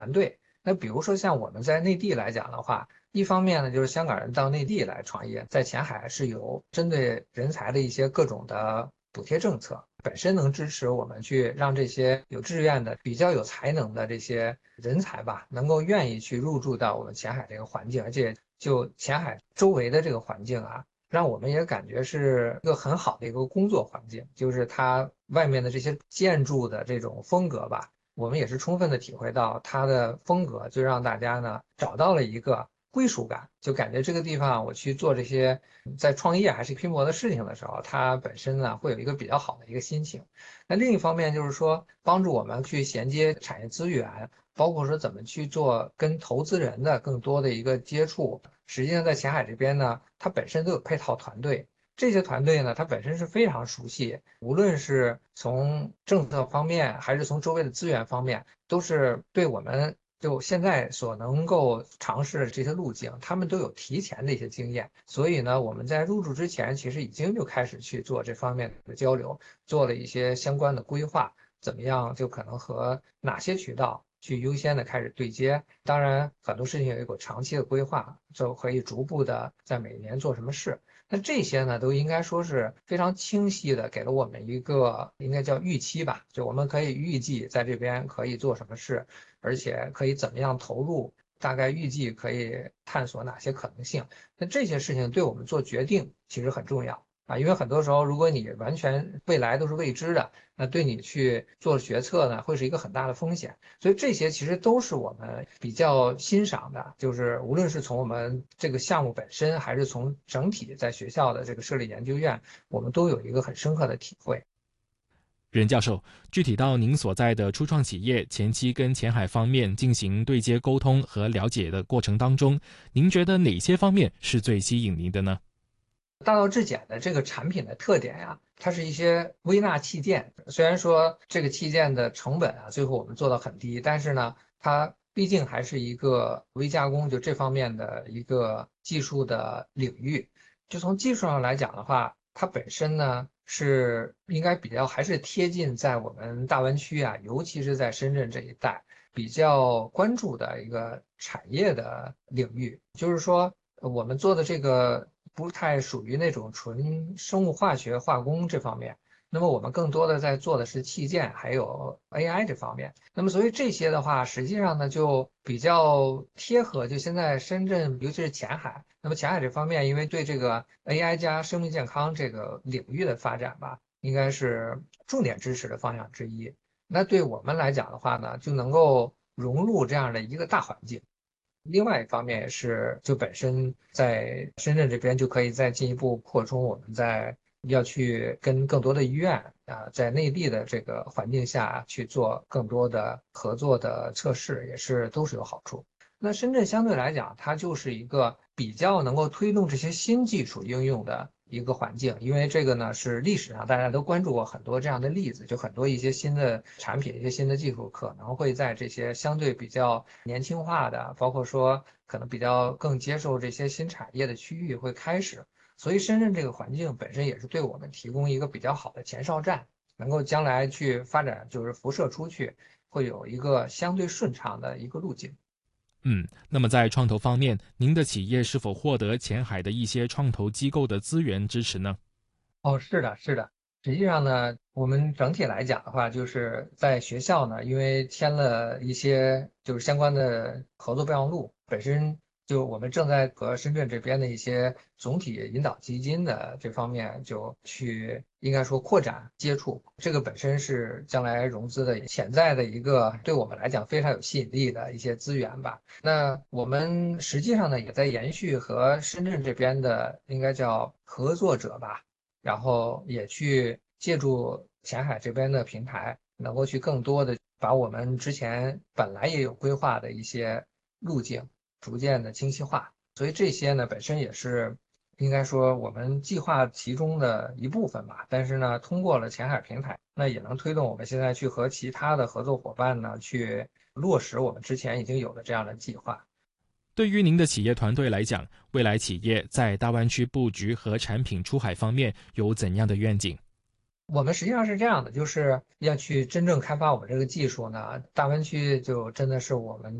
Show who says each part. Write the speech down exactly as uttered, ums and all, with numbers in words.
Speaker 1: 团队。那比如说像我们在内地来讲的话，一方面呢，就是香港人到内地来创业，在前海是有针对人才的一些各种的补贴政策，本身能支持我们去让这些有志愿的、比较有才能的这些人才吧，能够愿意去入驻到我们前海这个环境，而且就前海周围的这个环境啊，让我们也感觉是一个很好的一个工作环境，就是它外面的这些建筑的这种风格吧。我们也是充分的体会到它的风格，就让大家呢找到了一个归属感，就感觉这个地方我去做这些在创业还是拼搏的事情的时候，它本身呢会有一个比较好的一个心情。那另一方面就是说，帮助我们去衔接产业资源，包括说怎么去做跟投资人的更多的一个接触。实际上在前海这边呢，它本身都有配套团队。这些团队呢，它本身是非常熟悉，无论是从政策方面，还是从周围的资源方面，都是对我们就现在所能够尝试的这些路径，他们都有提前的一些经验。所以呢，我们在入驻之前，其实已经就开始去做这方面的交流，做了一些相关的规划，怎么样就可能和哪些渠道去优先的开始对接。当然，很多事情有一个长期的规划，就可以逐步的在每年做什么事。那这些呢，都应该说是非常清晰的给了我们一个应该叫预期吧，就我们可以预计在这边可以做什么事，而且可以怎么样投入，大概预计可以探索哪些可能性。那这些事情对我们做决定其实很重要啊，因为很多时候如果你完全未来都是未知的，那对你去做决策呢，会是一个很大的风险。所以这些其实都是我们比较欣赏的，就是无论是从我们这个项目本身，还是从整体在学校的这个设立研究院，我们都有一个很深刻的体会。
Speaker 2: 任教授，具体到您所在的初创企业前期跟前海方面进行对接沟通和了解的过程当中，您觉得哪些方面是最吸引您的呢？
Speaker 1: 大道至简的这个产品的特点呀，它是一些微纳器件。虽然说这个器件的成本啊，最后我们做到很低，但是呢，它毕竟还是一个微加工，就这方面的一个技术的领域。就从技术上来讲的话，它本身呢是应该比较还是贴近在我们大湾区啊，尤其是在深圳这一带比较关注的一个产业的领域。就是说，呃我们做的这个不太属于那种纯生物化学化工这方面，那么我们更多的在做的是器件还有 A I 这方面。那么所以这些的话，实际上呢就比较贴合，就现在深圳，尤其是前海。那么前海这方面，因为对这个 A I 加生命健康这个领域的发展吧，应该是重点支持的方向之一。那对我们来讲的话呢，就能够融入这样的一个大环境。另外一方面也是，就本身在深圳这边就可以再进一步扩充我们在要去跟更多的医院啊，在内地的这个环境下去做更多的合作的测试，也是都是有好处。那深圳相对来讲，它就是一个比较能够推动这些新技术应用的一个环境，因为这个呢是历史上大家都关注过很多这样的例子，就很多一些新的产品、一些新的技术可能会在这些相对比较年轻化的，包括说可能比较更接受这些新产业的区域会开始，所以深圳这个环境本身也是对我们提供一个比较好的前哨站，能够将来去发展，就是辐射出去，会有一个相对顺畅的一个路径。
Speaker 2: 嗯，那么在创投方面，您的企业是否获得前海的一些创投机构的资源支持呢？
Speaker 1: 哦，是的，是的。实际上呢，我们整体来讲的话，就是在学校呢，因为签了一些就是相关的合作备忘录，本身就我们正在和深圳这边的一些总体引导基金的这方面就去应该说扩展接触，这个本身是将来融资的潜在的一个对我们来讲非常有吸引力的一些资源吧。那我们实际上呢，也在延续和深圳这边的应该叫合作者吧。然后也去借助前海这边的平台，能够去更多的把我们之前本来也有规划的一些路径逐渐的清晰化。所以这些呢，本身也是应该说我们计划其中的一部分吧。但是呢，通过了前海平台，那也能推动我们现在去和其他的合作伙伴呢，去落实我们之前已经有的这样的计划。
Speaker 2: 对于您的企业团队来讲，未来企业在大湾区布局和产品出海方面有怎样的愿景？
Speaker 1: 我们实际上是这样的，就是要去真正开发我们这个技术呢，大湾区就真的是我们